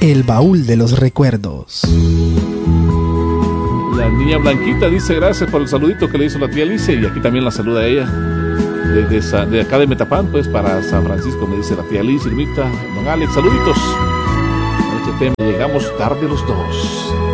El baúl de los recuerdos. La niña Blanquita dice gracias por el saludito que le hizo la tía Alicia, y aquí también la saluda a ella de acá de Metapán, pues para San Francisco, me dice la tía Alicia, Irmita, don Alex, saluditos. A este tema llegamos tarde los dos.